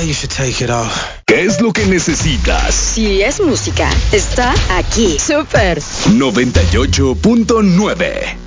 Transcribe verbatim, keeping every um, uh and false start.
you should take it off. ¿Qué es lo que necesitas? Si es música, está aquí. Super noventa y ocho punto nueve.